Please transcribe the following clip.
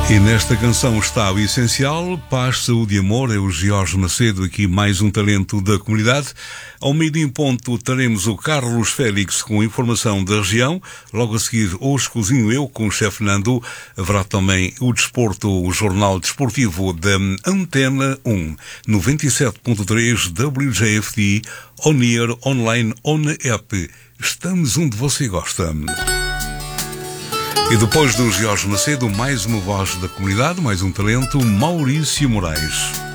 E nesta canção está o essencial: paz, saúde e amor. É o Jorge Macedo, aqui mais um talento da comunidade. Ao meio-dia em ponto teremos o Carlos Félix com informação da região. Logo a seguir, Hoje Cozinho Eu, com o chefe Nando. Haverá também o desporto, o jornal desportivo da Antena 1, 97.3 WJFD, on air, online, on app. Estamos onde você gosta. E depois do Jorge Macedo, mais uma voz da comunidade, mais um talento, Maurício Moraes.